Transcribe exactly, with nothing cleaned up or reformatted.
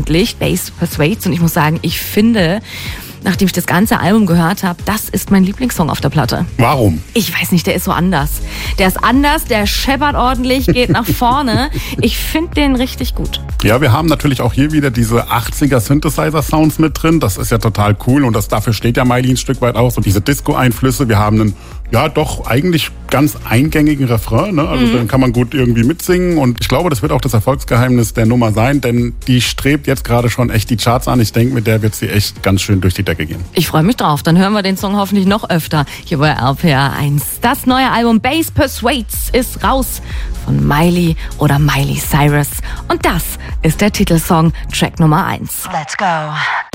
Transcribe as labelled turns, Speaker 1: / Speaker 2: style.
Speaker 1: Bass Persuades. Und ich muss sagen, ich finde, nachdem ich das ganze Album gehört habe, das ist mein Lieblingssong auf der Platte.
Speaker 2: Warum?
Speaker 1: Ich weiß nicht, der ist so anders. Der ist anders, der scheppert ordentlich, geht nach vorne. Ich finde den richtig gut.
Speaker 2: Ja, wir haben natürlich auch hier wieder diese achtziger Synthesizer-Sounds mit drin. Das ist ja total cool und das dafür steht ja Miley ein Stück weit aus. Und diese Disco-Einflüsse, wir haben einen, ja doch eigentlich ganz eingängigen Refrain. Ne? Also mhm. den kann man gut irgendwie mitsingen und ich glaube, das wird auch das Erfolgsgeheimnis der Nummer sein, denn die strebt jetzt gerade schon echt die Charts an. Ich denke, mit der wird sie echt ganz schön durch die Decke gehen.
Speaker 1: Ich freue mich drauf. Dann hören wir den Song hoffentlich noch öfter hier bei R P R eins. Das neue Album Bass Persuades ist raus von Miley oder Miley Cyrus. Und das ist der Titelsong, Track Nummer eins.
Speaker 3: Let's go.